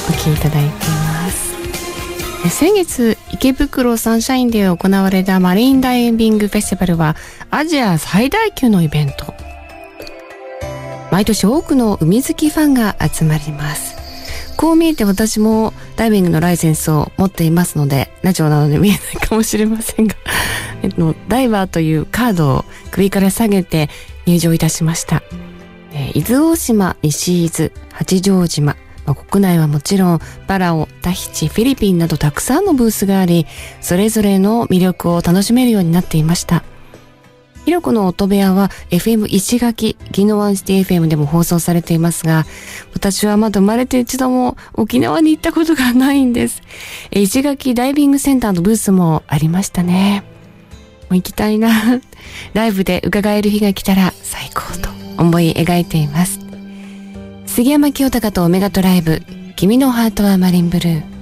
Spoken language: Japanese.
お聴きいただいています。先月池袋サンシャインで行われたマリンダイビングフェスティバルはアジア最大級のイベント。毎年多くの海好きファンが集まります。こう見えて私もダイビングのライセンスを持っていますので、ラジオなので見えないかもしれませんがダイバーというカードを首から下げて入場いたしました。伊豆大島、西伊豆、八丈島、国内はもちろんパラオ、タヒチ、フィリピンなどたくさんのブースがあり、それぞれの魅力を楽しめるようになっていました。ひろこの音部屋は FM 石垣、宜野湾シティ FM でも放送されていますが、私はまだ生まれて一度も沖縄に行ったことがないんです。石垣ダイビングセンターのブースもありましたね。もう行きたいな。ライブで伺える日が来たら最高と思い描いています。杉山清隆とオメガトライブ、君のハートはマリンブルー。